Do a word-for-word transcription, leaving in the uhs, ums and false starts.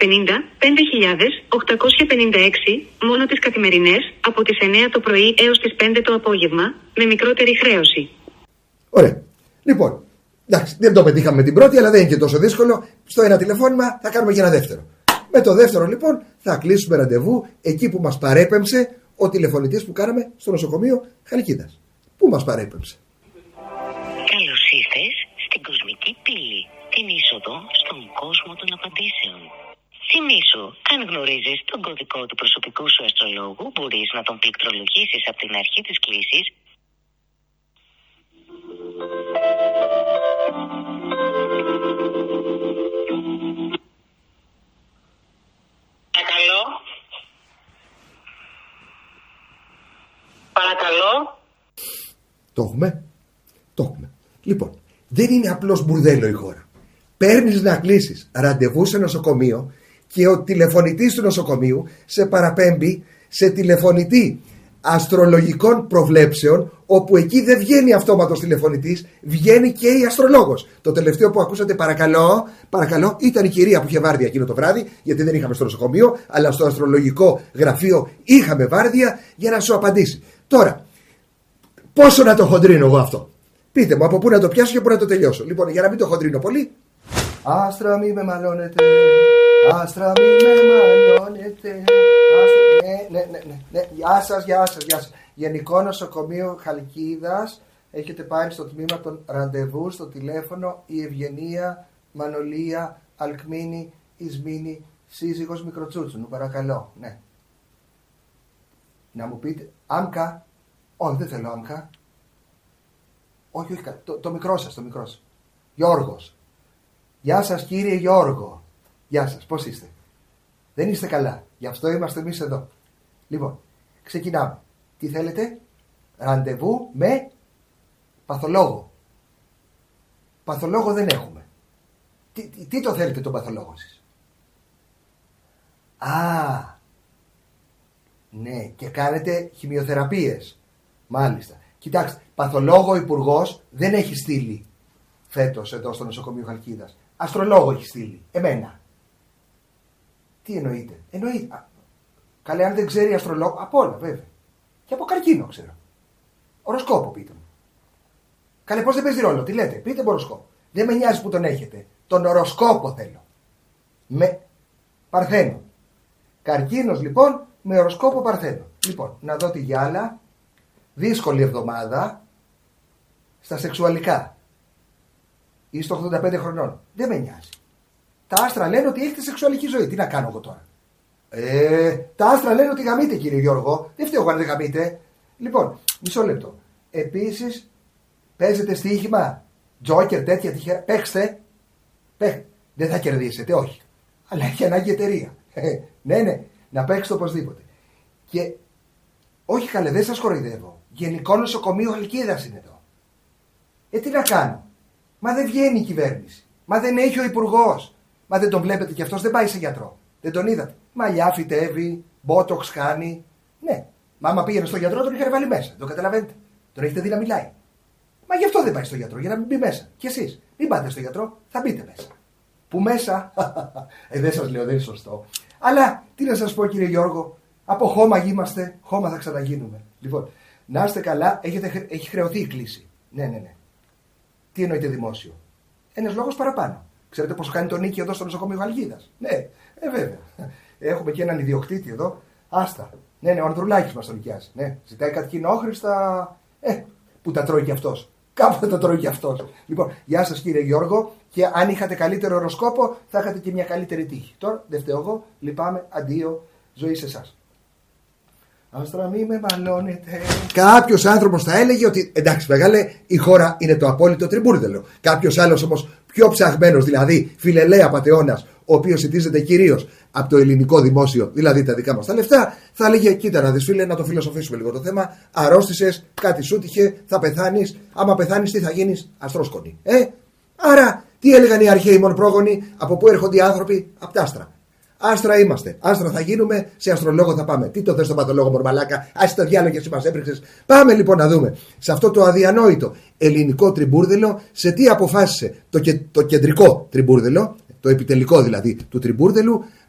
πενήντα πέντε χιλιάδες οκτακόσια πενήντα έξι μόνο τις καθημερινές από τις εννιά το πρωί έως τις πέντε το απόγευμα με μικρότερη χρέωση. Ωραία. Λοιπόν, εντάξει, δεν το πετύχαμε με την πρώτη, αλλά δεν είναι και τόσο δύσκολο. Στο ένα τηλεφώνημα θα κάνουμε και ένα δεύτερο. Με το δεύτερο λοιπόν θα κλείσουμε ραντεβού εκεί που μας παρέπεμψε ο τηλεφωνητής που κάναμε στο νοσοκομείο Χαλκίδας. Πού μας παρέπεμψε? Καλώς ήρθες στην κοσμική πύλη, την είσοδο στον κόσμο των απαντήσεων. Θυμήσου, αν γνωρίζεις τον κωδικό του προσωπικού σου αστρολόγου, μπορείς να τον πληκτρολογήσεις από την αρχή της κλήσης. Παρακαλώ. Παρακαλώ. Το έχουμε. Το έχουμε. Λοιπόν, δεν είναι απλώς μπουρδέλο η χώρα. Παίρνεις να κλείσεις ραντεβού σε νοσοκομείο και ο τηλεφωνητής του νοσοκομείου σε παραπέμπει σε τηλεφωνητή αστρολογικών προβλέψεων, όπου εκεί δεν βγαίνει αυτόματος τηλεφωνητής, βγαίνει και η αστρολόγος. Το τελευταίο που ακούσατε, παρακαλώ, παρακαλώ, ήταν η κυρία που είχε βάρδια εκείνο το βράδυ, γιατί δεν είχαμε στο νοσοκομείο, αλλά στο αστρολογικό γραφείο είχαμε βάρδια για να σου απαντήσει. Τώρα, πόσο να το χοντρίνω εγώ αυτό? Πείτε μου από πού να το πιάσω και πού να το τελειώσω. Λοιπόν, για να μην το χοντρίνω πολύ. Άστρα μη με μαλώνετε, άστρα μη με μαλώνετε. Ναι, ναι, ναι, ναι, ναι. Γεια σας, γεια σας, γεια σας. Γενικό Νοσοκομείο Χαλκίδας. Έχετε πάρει στο τμήμα των ραντεβού στο τηλέφωνο η Ευγενία Μανολία Αλκμίνη Ισμήνη, σύζυγος Μικροτσούτσουνου. Παρακαλώ, ναι. Να μου πείτε, Άμκα. Όχι, δεν θέλω Άμκα. Όχι, όχι, το, το μικρό σας, το μικρό σας. Γιώργος. Γεια σας κύριε Γιώργο. Γεια σας, πώς είστε? Δεν είστε καλά, γι' αυτό είμαστε εμείς εδώ. Λοιπόν, ξεκινάμε. Τι θέλετε? Ραντεβού με παθολόγο. Παθολόγο δεν έχουμε. Τι, τι, τι το θέλετε τον παθολόγο εσείς? Α, ναι, και κάνετε χημειοθεραπείες. Μάλιστα. Κοιτάξτε, παθολόγο υπουργός δεν έχει στείλει φέτος εδώ στο νοσοκομείο Χαλκίδας. Αστρολόγο έχει στείλει. Εμένα. Τι εννοείτε? Εννοείται. Α, καλέ, αν δεν ξέρει αστρολόγο, από όλα βέβαια. Και από καρκίνο ξέρω. Οροσκόπο πείτε μου. Καλέ, πώς δεν παίζει ρόλο, τι λέτε? Πείτε μου οροσκόπο. Δεν με νοιάζει που τον έχετε. Τον οροσκόπο θέλω. Με Παρθένο. Καρκίνος λοιπόν με οροσκόπο Παρθένο. Λοιπόν, να δω τη γυάλα. Δύσκολη εβδομάδα στα σεξουαλικά. Είστε ογδόντα πέντε χρονών. Δεν με νοιάζει. Τα άστρα λένε ότι έχετε σεξουαλική ζωή. Τι να κάνω εγώ τώρα? Ε, τα άστρα λένε ότι γαμείτε κύριε Γιώργο. Δεν φταίω αν δεν γαμείτε. Λοιπόν, μισό λεπτό. Επίσης, παίζετε στοίχημα. Τζόκερ, τέτοια τυχαία. Παίξτε. Παίξτε. Δεν θα κερδίσετε, όχι. Αλλά έχει ανάγκη εταιρεία. Ε, ναι, ναι. Να παίξετε οπωσδήποτε. Και όχι καλέ, δεν σας κοροϊδεύω. Γενικό Νοσοκομείο Χαλκίδας είναι εδώ. Ε, τι να κάνω? Μα δεν βγαίνει η κυβέρνηση. Μα δεν έχει ο υπουργός. Μα δεν τον βλέπετε κι αυτός δεν πάει σε γιατρό. Δεν τον είδατε? Μαλλιά φυτεύει, μπότοξ κάνει. Ναι. Μα άμα πήγαινε στο γιατρό τον είχε βάλει μέσα. Το καταλαβαίνετε? Τον έχετε δει να μιλάει. Μα γι' αυτό δεν πάει στο γιατρό, για να μην μπει μέσα. Κι εσείς μην πάτε στο γιατρό, θα μπείτε μέσα. Που μέσα? ε, δεν σας λέω, δεν είναι σωστό. Αλλά τι να σας πω κύριε Γιώργο, από χώμα είμαστε, χώμα θα ξαναγίνουμε. Λοιπόν, να είστε καλά, έχετε, έχει χρεωθεί η κλήση. Ναι, ναι, ναι. Τι εννοείται δημόσιο? Ένας λόγος παραπάνω. Ξέρετε πόσο κάνει το νίκη εδώ στο νοσοκομείο Χαλκίδας? Ναι, ε, βέβαια. Έχουμε και έναν ιδιοκτήτη εδώ. Άστα. Ναι, ναι, ο Ανδρουλάκης μας τον νοικιάζει. Ναι, ζητάει κάτι κοινόχρηστα. Ε, που τα τρώει κι αυτός. Κάπου τα τρώει κι αυτός. Λοιπόν, γεια σας κύριε Γιώργο. Και αν είχατε καλύτερο οροσκόπο, θα είχατε και μια καλύτερη τύχη. Τώρα δεν φταίω εγώ. Λυπάμαι. Αντίο. Ζωή σε εσάς. Άστρα μη με μαλώνετε. Κάποιος άνθρωπος θα έλεγε ότι εντάξει μεγάλε, η χώρα είναι το απόλυτο τριμπούρδελο. Κάποιος άλλος όμως πιο ψαγμένος, δηλαδή φιλελέα πατεώνας, ο οποίος συντίζεται κυρίως από το ελληνικό δημόσιο, δηλαδή τα δικά μας τα λεφτά, θα έλεγε κοίτα να δεις φίλε, να το φιλοσοφήσουμε λίγο το θέμα. Αρρώστησες, κάτι σου τύχε, θα πεθάνεις. Άμα πεθάνεις, τι θα γίνεις? Αστρόσκονη. Ε, άρα τι έλεγαν οι αρχαίοι μονοπρόγονοι? Από πού έρχονται οι άνθρωποι? Από τα άστρα. Άστρα είμαστε. Άστρα θα γίνουμε, σε αστρολόγο θα πάμε. Τι το θες στον παθολόγο, μορμαλάκα? Άσε το διάλογο και εσύ μας έπρεξες. Πάμε λοιπόν να δούμε σε αυτό το αδιανόητο ελληνικό τριμπούρδελο σε τι αποφάσισε το, το κεντρικό τριμπούρδελο, το επιτελικό δηλαδή του τριμπούρδελου,